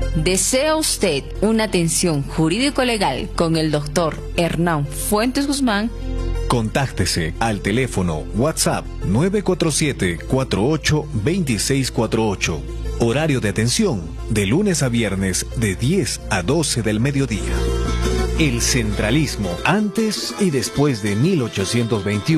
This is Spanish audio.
¿Desea usted una atención jurídico-legal con el doctor Hernán Fuentes Guzmán? Contáctese al teléfono WhatsApp 947-482648. Horario de atención de lunes a viernes de 10 a 12 del mediodía. El centralismo antes y después de 1821